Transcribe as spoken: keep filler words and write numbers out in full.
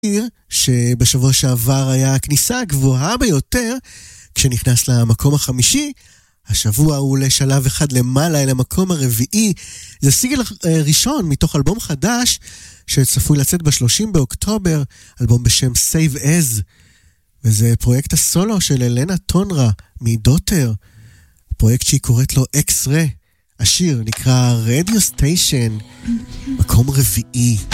שיר שבשבוע שעבר היה הכניסה הגבוהה ביותר, כשנכנס למקום החמישי, השבוע הוא לשלב אחד למעלה אל המקום הרביעי. זה סיגל ראשון מתוך אלבום חדש שצפוי לצאת ב-שלושים באוקטובר, אלבום בשם Save As, וזה פרויקט הסולו של אלנה טונרה מדוטר, פרויקט שהיא קוראת לו X-Ray. השיר נקרא Radio Station, מקום רביעי.